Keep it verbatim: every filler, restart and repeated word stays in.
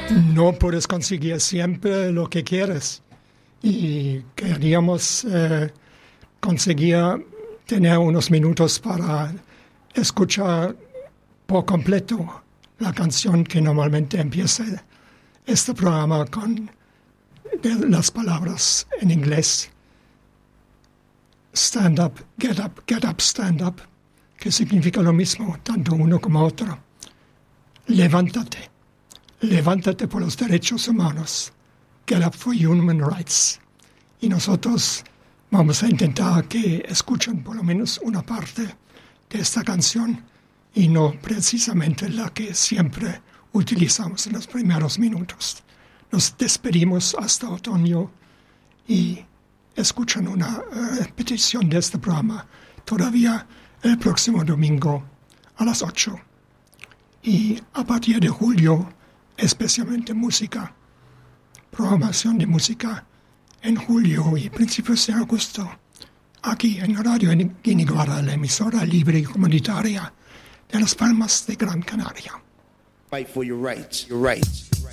No puedes conseguir siempre lo que quieres y queríamos eh, conseguir tener unos minutos para escuchar por completo la canción que normalmente empieza este programa con las palabras en inglés. Stand up, get up, get up, stand up, que significa lo mismo, tanto uno como otro. Levántate, levántate por los derechos humanos. Get up for human rights. Y nosotros vamos a intentar que escuchen por lo menos una parte de esta canción y no precisamente la que siempre utilizamos en los primeros minutos. Nos despedimos hasta otoño y escuchan una uh, repetición de este programa todavía el próximo domingo a las ocho. Y a partir de julio, especialmente música, programación de música en julio y principios de agosto, aquí en Radio Guiniguara, la emisora libre y comunitaria de Las Palmas de Gran Canaria. Fight for your rights, your rights.